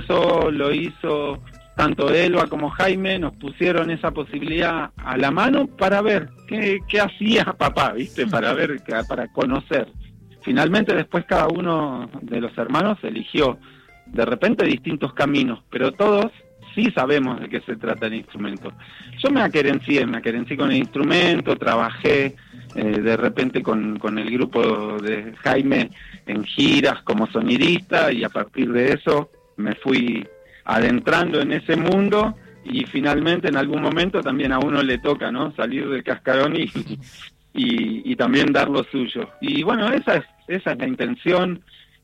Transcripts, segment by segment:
empezó, lo hizo tanto Elba como Jaime, nos pusieron esa posibilidad a la mano para ver qué hacía papá, ¿viste? Para ver, para conocer. Finalmente después cada uno de los hermanos eligió de repente distintos caminos, pero todos sí sabemos de qué se trata el instrumento. Yo me acerencié con el instrumento, trabajé de repente con el grupo de Jaime en giras como sonidista, y a partir de eso me fui adentrando en ese mundo, y finalmente en algún momento también a uno le toca, ¿no?, salir del cascarón y también dar lo suyo. Y bueno, esa es la intención,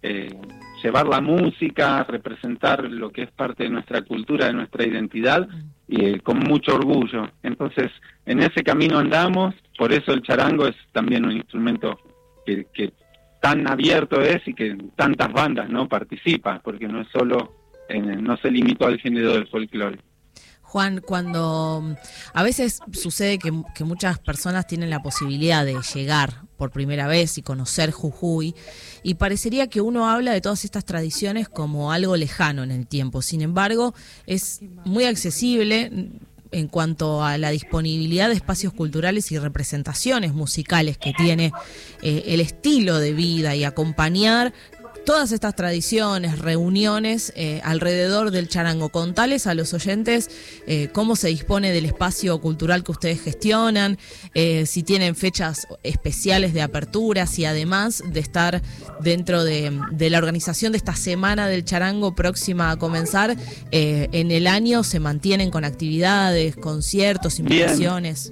llevar la música, representar lo que es parte de nuestra cultura, de nuestra identidad, con mucho orgullo. Entonces, en ese camino andamos, por eso el charango es también un instrumento que tan abierto es y que tantas bandas no participan, porque no es solo, no se limitó al género del folclore. Juan, cuando a veces sucede que muchas personas tienen la posibilidad de llegar por primera vez y conocer Jujuy, y parecería que uno habla de todas estas tradiciones como algo lejano en el tiempo. Sin embargo, es muy accesible en cuanto a la disponibilidad de espacios culturales y representaciones musicales que tiene el estilo de vida, y acompañar todas estas tradiciones, reuniones alrededor del charango. Contales a los oyentes cómo se dispone del espacio cultural que ustedes gestionan, si tienen fechas especiales de aperturas, y además de estar dentro de la organización de esta Semana del Charango próxima a comenzar, en el año se mantienen con actividades, conciertos, invitaciones.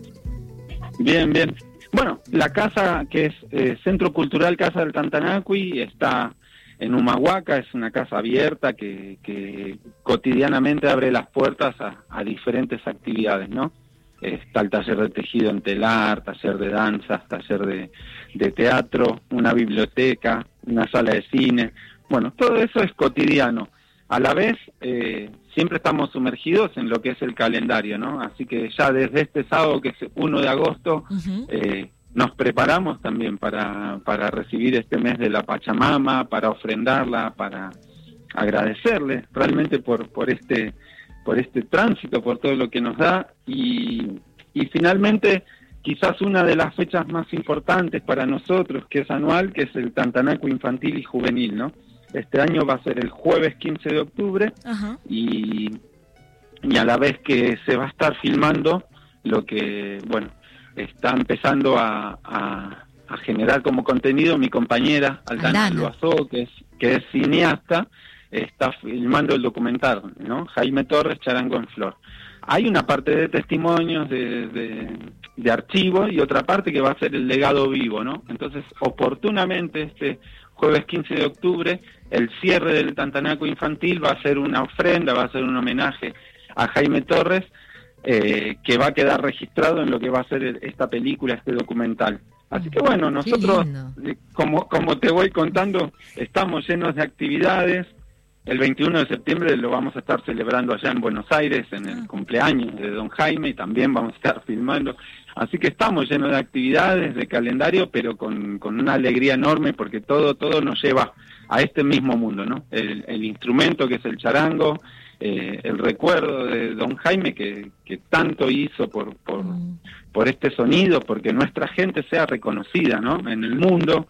Bien. Bueno, la casa, que es Centro Cultural Casa del Tantanacui, está en Humahuaca, es una casa abierta que cotidianamente abre las puertas a diferentes actividades, ¿no? Está el taller de tejido en telar, taller de danzas, taller de teatro, una biblioteca, una sala de cine. Bueno, todo eso es cotidiano. A la vez, siempre estamos sumergidos en lo que es el calendario, ¿no? Así que ya desde este sábado, que es 1 de agosto, nos preparamos también para recibir este mes de la Pachamama, para ofrendarla, para agradecerle realmente por este tránsito, por todo lo que nos da, y finalmente quizás una de las fechas más importantes para nosotros, que es anual, que es el Tantanacui Infantil y Juvenil, ¿no? Este año va a ser el jueves 15 de octubre, y a la vez que se va a estar filmando lo que, bueno, está empezando a generar como contenido mi compañera Aldana Loazó, que es cineasta, está filmando el documental, ¿no? Jaime Torres, Charango en Flor. Hay una parte de testimonios, de archivo, y otra parte que va a ser el legado vivo, ¿no? Entonces, oportunamente, este jueves 15 de octubre, el cierre del Tantanacui Infantil va a ser una ofrenda, va a ser un homenaje a Jaime Torres, que va a quedar registrado en lo que va a ser esta película, este documental. Así que bueno, nosotros, como te voy contando, estamos llenos de actividades. El 21 de septiembre lo vamos a estar celebrando allá en Buenos Aires, en el cumpleaños de don Jaime, y también vamos a estar filmando. Así que estamos llenos de actividades, de calendario, pero con una alegría enorme, porque todo nos lleva a este mismo mundo, ¿no? El instrumento que es el charango, el recuerdo de don Jaime que tanto hizo por este sonido, porque nuestra gente sea reconocida, ¿no?, en el mundo,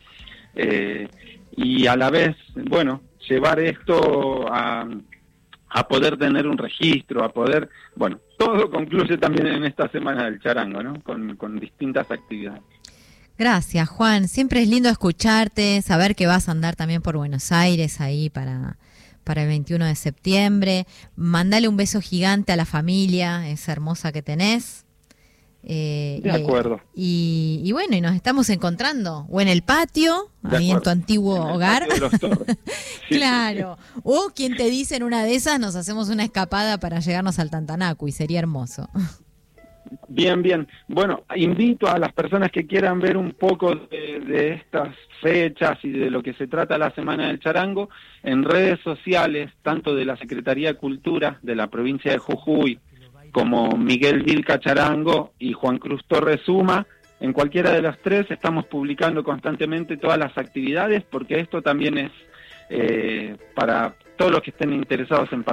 y a la vez, bueno, llevar esto a poder tener un registro, a poder, bueno, todo concluye también en esta Semana del Charango, ¿no?, con distintas actividades. Gracias, Juan. Siempre es lindo escucharte, saber que vas a andar también por Buenos Aires ahí para el 21 de septiembre. Mandale un beso gigante a la familia, esa hermosa que tenés. De acuerdo. Y bueno, y nos estamos encontrando, o en el patio, ahí en tu antiguo hogar. De los Torres. Claro. O quien te dice, en una de esas nos hacemos una escapada para llegarnos al Tantanacui, sería hermoso. Bien. Bueno, invito a las personas que quieran ver un poco de estas fechas y de lo que se trata la Semana del Charango en redes sociales, tanto de la Secretaría de Cultura de la provincia de Jujuy, como Miguel Vilca Charango y Juan Cruz Torres Suma. En cualquiera de las tres estamos publicando constantemente todas las actividades, porque esto también es para todos los que estén interesados en